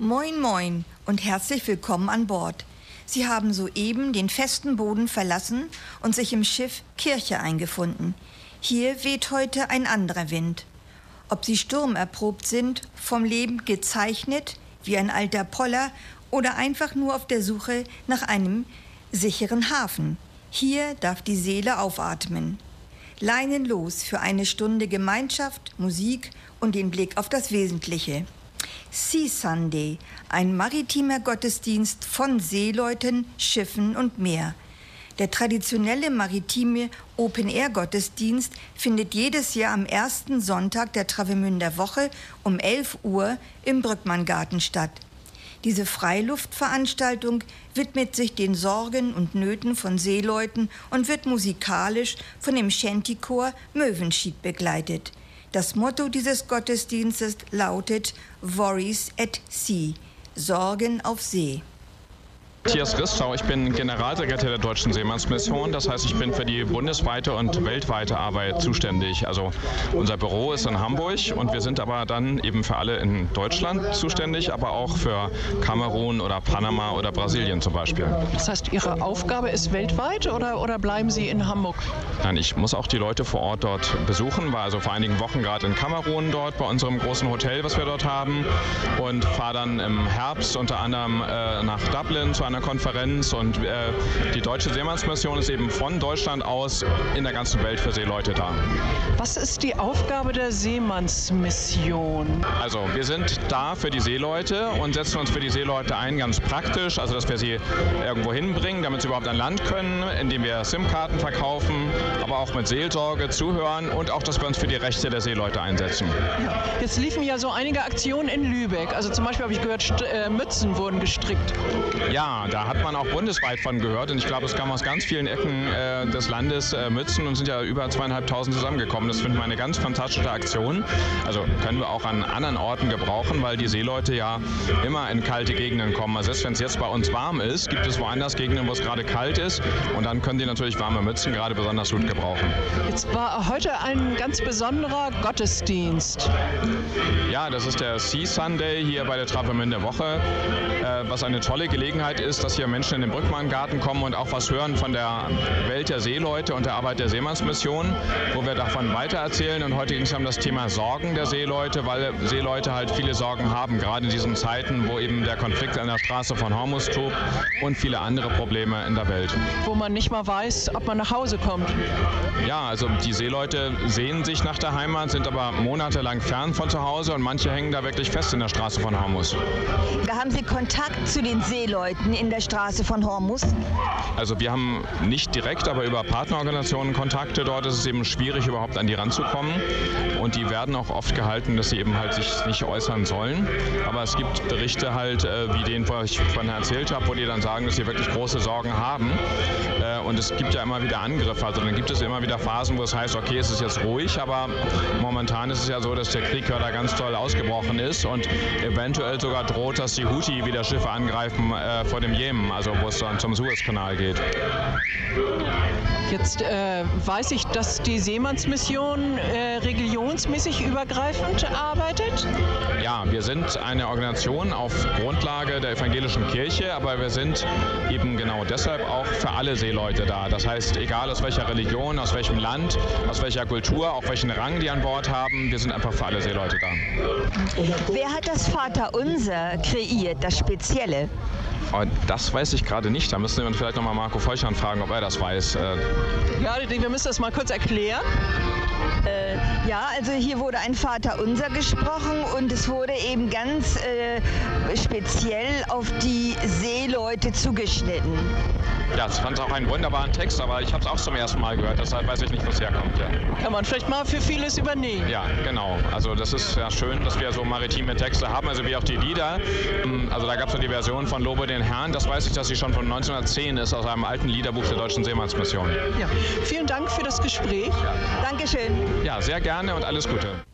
Moin moin und herzlich willkommen an Bord. Sie haben soeben den festen Boden verlassen und sich im Schiff Kirche eingefunden. Hier weht heute ein anderer Wind. Ob Sie sturmerprobt sind, vom Leben gezeichnet, wie ein alter Poller, oder einfach nur auf der Suche nach einem sicheren Hafen. Hier darf die Seele aufatmen. Leinenlos für eine Stunde Gemeinschaft, Musik und den Blick auf das Wesentliche. Sea Sunday, ein maritimer Gottesdienst von Seeleuten, Schiffen und Meer. Der traditionelle maritime Open-Air-Gottesdienst findet jedes Jahr am ersten Sonntag der Travemünder Woche um 11 Uhr im Brückmanngarten statt. Diese Freiluftveranstaltung widmet sich den Sorgen und Nöten von Seeleuten und wird musikalisch von dem Shantychor Möwenschied begleitet. Das Motto dieses Gottesdienstes lautet Worries at Sea, Sorgen auf See. Matthias Ristau, ich bin Generalsekretär der Deutschen Seemannsmission. Das heißt, ich bin für die bundesweite und weltweite Arbeit zuständig. Also unser Büro ist in Hamburg und wir sind aber dann eben für alle in Deutschland zuständig, aber auch für Kamerun oder Panama oder Brasilien zum Beispiel. Das heißt, Ihre Aufgabe ist weltweit oder bleiben Sie in Hamburg? Nein, ich muss auch die Leute vor Ort dort besuchen, war also vor einigen Wochen gerade in Kamerun dort bei unserem großen Hotel, was wir dort haben, und fahre dann im Herbst unter anderem nach Dublin zu einer Konferenz, und die Deutsche Seemannsmission ist eben von Deutschland aus in der ganzen Welt für Seeleute da. Was ist die Aufgabe der Seemannsmission? Also wir sind da für die Seeleute und setzen uns für die Seeleute ein, ganz praktisch, also dass wir sie irgendwo hinbringen, damit sie überhaupt an Land können, indem wir SIM-Karten verkaufen, aber auch mit Seelsorge zuhören und auch, dass wir uns für die Rechte der Seeleute einsetzen. Ja. Jetzt liefen ja so einige Aktionen in Lübeck, also zum Beispiel habe ich gehört, Mützen wurden gestrickt. Ja, da hat man auch bundesweit von gehört, und ich glaube, es kamen aus ganz vielen Ecken des Landes Mützen und sind ja über 2.500 zusammengekommen. Das finden wir eine ganz fantastische Aktion. Also können wir auch an anderen Orten gebrauchen, weil die Seeleute ja immer in kalte Gegenden kommen. Also selbst wenn es jetzt bei uns warm ist, gibt es woanders Gegenden, wo es gerade kalt ist, und dann können die natürlich warme Mützen gerade besonders gut gebrauchen. Jetzt war heute ein ganz besonderer Gottesdienst. Ja, das ist der Sea Sunday hier bei der Travemünder Woche, was eine tolle Gelegenheit ist, dass hier Menschen in den Brückmanngarten kommen und auch was hören von der Welt der Seeleute und der Arbeit der Seemannsmission, wo wir davon weitererzählen. Und heute ging es um das Thema Sorgen der Seeleute, weil Seeleute halt viele Sorgen haben, gerade in diesen Zeiten, wo eben der Konflikt an der Straße von Hormuz tobt und viele andere Probleme in der Welt. Wo man nicht mal weiß, ob man nach Hause kommt. Ja, also die Seeleute sehnen sich nach der Heimat, sind aber monatelang fern von zu Hause, und manche hängen da wirklich fest in der Straße von Hormuz. Da haben Sie Kontakt zu den Seeleuten in der Straße von Hormuz? Also wir haben nicht direkt, aber über Partnerorganisationen Kontakte. Dort ist es eben schwierig, überhaupt an die ranzukommen, und die werden auch oft gehalten, dass sie eben halt sich nicht äußern sollen. Aber es gibt Berichte halt, wie den, wo ich vorhin erzählt habe, wo die dann sagen, dass sie wirklich große Sorgen haben. Und es gibt ja immer wieder Angriffe. Also dann gibt es immer wieder Phasen, wo es heißt, okay, es ist jetzt ruhig, aber momentan ist es ja so, dass der Krieg da ganz toll ausgebrochen ist und eventuell sogar droht, dass die Houthi wieder Schiffe angreifen vor dem Jemen, also wo es dann zum Suezkanal geht. Jetzt weiß ich, dass die Seemannsmission religionsmäßig übergreifend arbeitet. Ja, wir sind eine Organisation auf Grundlage der evangelischen Kirche, aber wir sind eben genau deshalb auch für alle Seeleute da. Das heißt, egal aus welcher Religion, aus welchem Land, aus welcher Kultur, auch welchen Rang die an Bord haben, wir sind einfach für alle Seeleute da. Wer hat das Vaterunser kreiert, das Spezielle? Oh, das weiß ich gerade nicht. Da müssen wir vielleicht nochmal Marco Feuchern fragen, ob er das weiß. Ja, wir müssen das mal kurz erklären. Ja, also hier wurde ein Vaterunser gesprochen, und es wurde eben ganz speziell auf die Seeleute zugeschnitten. Ja, ich fand es auch einen wunderbaren Text, aber ich habe es auch zum ersten Mal gehört, deshalb weiß ich nicht, wo es herkommt. Ja. Kann man vielleicht mal für vieles übernehmen. Ja, genau. Also das ist ja schön, dass wir so maritime Texte haben, also wie auch die Lieder. Also da gab es ja die Version von Lobe den Herrn, das weiß ich, dass sie schon von 1910 ist, aus einem alten Liederbuch der Deutschen Seemannsmission. Ja, vielen Dank für das Gespräch. Ja. Dankeschön. Ja, sehr gerne und alles Gute.